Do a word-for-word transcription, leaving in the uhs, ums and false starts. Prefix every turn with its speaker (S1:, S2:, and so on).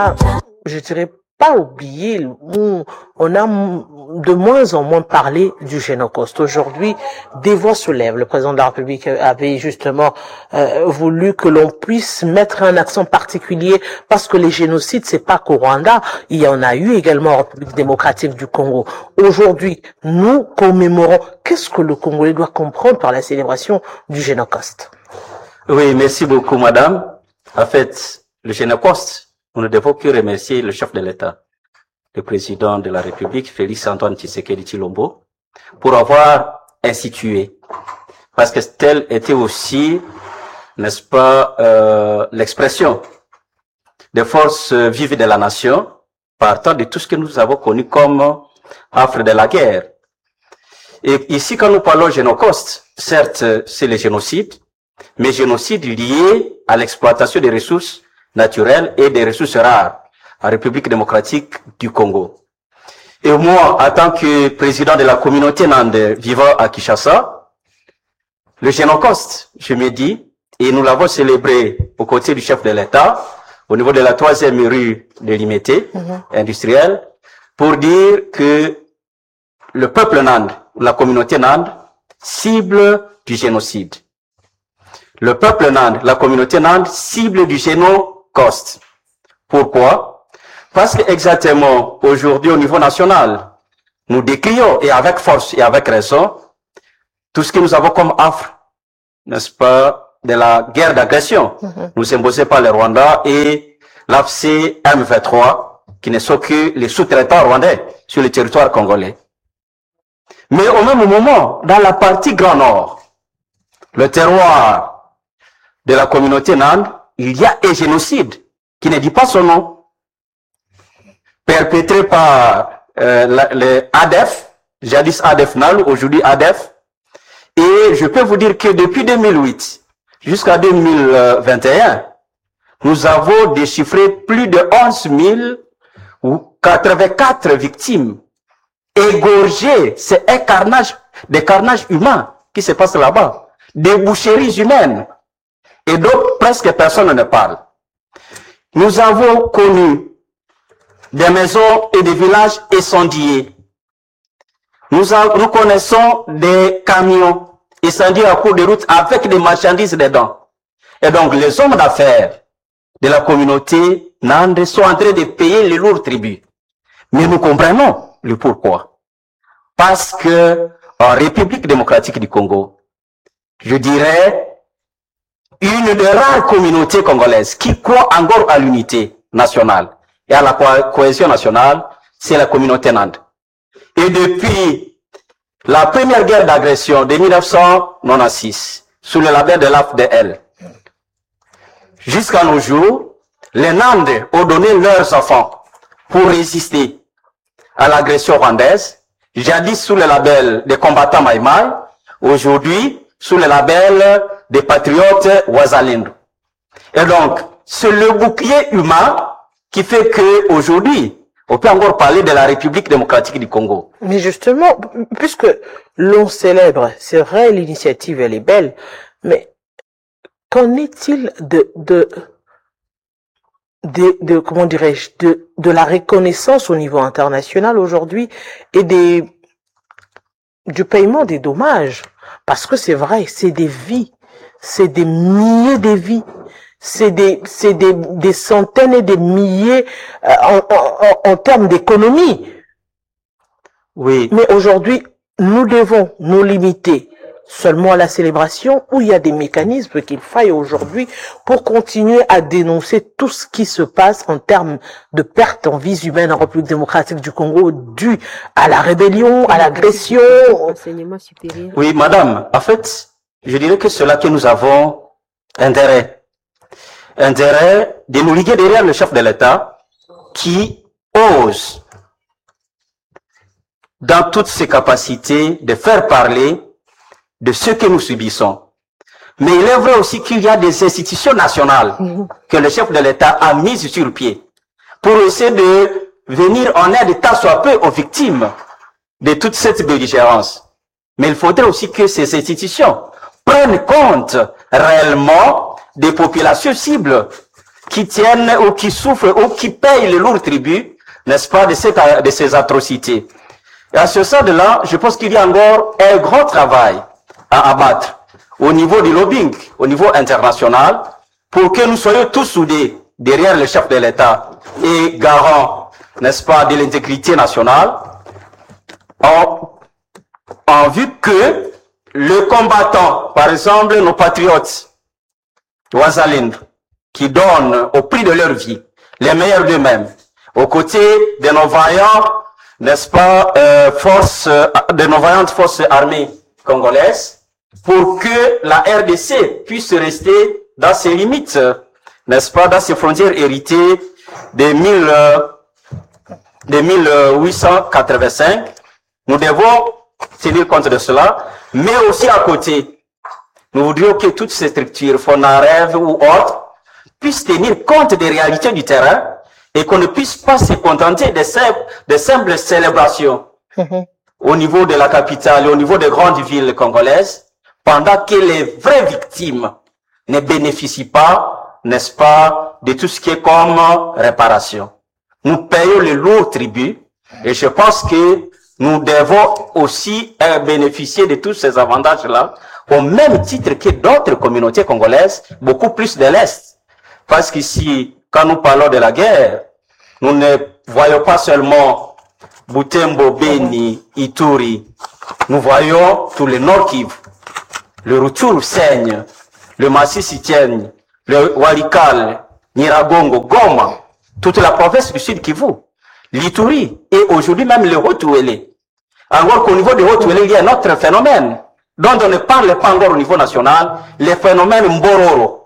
S1: a, je dirais pas oublié, on a de moins en moins parlé du Génocoste. Aujourd'hui, des voix se lèvent. Le président de la République avait justement euh, voulu que l'on puisse mettre un accent particulier parce que les génocides, c'est pas qu'au Rwanda, il y en a eu également en République démocratique du Congo. Aujourd'hui, nous commémorons. Qu'est-ce que le Congolais doit comprendre par la célébration du Génocoste?
S2: Oui, merci beaucoup, madame. En fait, le Génocoste, nous ne devons que remercier le chef de l'État, le président de la République, Félix Antoine Tshisekedi Tshilombo, pour avoir institué. Parce que telle était aussi, n'est-ce pas, euh, l'expression des forces vives de la nation, partant de tout ce que nous avons connu comme affre de la guerre. Et ici, quand nous parlons Génocoste, certes, c'est le génocide, mais génocide lié à l'exploitation des ressources naturelles et des ressources rares en République démocratique du Congo. Et moi, en tant que président de la communauté Nande vivant à Kinshasa, le Génocoste, je me dis, et nous l'avons célébré aux côtés du chef de l'État, au niveau de la troisième rue de Limité, mmh. industrielle, pour dire que le peuple Nande, la communauté Nande, cible du génocide. Le peuple Nande, la communauté Nande, cible du Génocoste. Pourquoi? Parce que exactement aujourd'hui au niveau national, nous décrions, et avec force et avec raison, tout ce que nous avons comme affre, n'est-ce pas, de la guerre d'agression, mm-hmm. nous imposée par le Rwanda et l'A F C M vingt-trois, qui ne sont que les sous-traitants rwandais sur le territoire congolais. Mais au même moment, dans la partie Grand Nord, le terroir de la communauté Nande, il y a un génocide qui ne dit pas son nom, perpétré par euh, les A D F, jadis A D F N A L, aujourd'hui A D F. Et je peux vous dire que depuis deux mille huit jusqu'à deux mille vingt et un, nous avons déchiffré plus de onze mille ou quatre-vingt-quatre victimes égorgées. C'est un carnage, des carnages humains qui se passent là-bas, des boucheries humaines. Et donc, presque personne ne parle. Nous avons connu des maisons et des villages incendiés. Nous, a, nous connaissons des camions incendiés à cours de route avec des marchandises dedans. Et donc, les hommes d'affaires de la communauté Nande sont en train de payer les lourds tributs. Mais nous comprenons le pourquoi. Parce que, en République démocratique du Congo, je dirais, une des rares communautés congolaises qui croit encore à l'unité nationale et à la co- cohésion nationale, c'est la communauté Nande. Et depuis la première guerre d'agression de mille neuf cent quatre-vingt-seize, sous le label de l'A F D L, jusqu'à nos jours, les Nandes ont donné leurs enfants pour résister à l'agression rwandaise, jadis sous le label des combattants Maïmaï, aujourd'hui sous le label des patriotes Wazalendo. Et donc, c'est le bouclier humain qui fait que aujourd'hui, on peut encore parler de la République démocratique du Congo.
S1: Mais justement, puisque l'on célèbre, c'est vrai, l'initiative, elle est belle, mais qu'en est-il de, de, de, de comment dirais-je, de, de la reconnaissance au niveau international aujourd'hui et des, du paiement des dommages? Parce que c'est vrai, c'est des vies, c'est des milliers de vies, c'est des, c'est des, des centaines et des milliers euh, en, en, en termes d'économie.
S2: Oui.
S1: Mais aujourd'hui, nous devons nous limiter seulement à la célébration, où il y a des mécanismes qu'il faille aujourd'hui pour continuer à dénoncer tout ce qui se passe en termes de pertes en vies humaines en République démocratique du Congo dû à la rébellion, à l'agression.
S2: Oui, madame, en fait, je dirais que c'est là que nous avons intérêt. Intérêt de nous liguer derrière le chef de l'État qui ose, dans toutes ses capacités, de faire parler de ce que nous subissons. Mais il est vrai aussi qu'il y a des institutions nationales que le chef de l'État a mises sur pied pour essayer de venir en aide tant soit peu aux victimes de toute cette belligérance. Mais il faudrait aussi que ces institutions prennent compte réellement des populations cibles qui tiennent ou qui souffrent ou qui payent le lourd tribut, n'est-ce pas, de, cette, de ces atrocités. Et à ce stade-là, je pense qu'il y a encore un grand travail à abattre au niveau du lobbying, au niveau international, pour que nous soyons tous soudés derrière le chef de l'État et garant, n'est-ce pas, de l'intégrité nationale, en, en vue que le combattant, par exemple, nos patriotes, Ouazalindre, qui donnent au prix de leur vie les meilleurs d'eux-mêmes, aux côtés de nos vaillants, n'est-ce pas, euh, forces, de nos vaillantes forces armées congolaises, pour que la R D C puisse rester dans ses limites, n'est-ce pas, dans ses frontières héritées de, mille, de mille huit cent quatre-vingt-cinq. Nous devons tenir compte de cela, mais aussi à côté, nous voudrions que toutes ces structures, FONAREV ou autres, puissent tenir compte des réalités du terrain et qu'on ne puisse pas se contenter de simples, de simples célébrations mmh. au niveau de la capitale et au niveau des grandes villes congolaises, pendant que les vraies victimes ne bénéficient pas, n'est-ce pas, de tout ce qui est comme réparation. Nous payons le lourd tribut et je pense que nous devons aussi euh, bénéficier de tous ces avantages-là au même titre que d'autres communautés congolaises, beaucoup plus de l'Est. Parce qu'ici, quand nous parlons de la guerre, nous ne voyons pas seulement Butembo, Beni, Ituri, nous voyons tout le Nord Kivu. Le Rutshuru saigne, le Masisi tienne, le Walikale, Nyiragongo, Goma, toute la province du Sud Kivu, l'Ituri et aujourd'hui même le Haut-Ouélé. Alors qu'au niveau du Haut-Ouélé, il y a un autre phénomène dont on ne parle pas encore au niveau national, le phénomène Mbororo.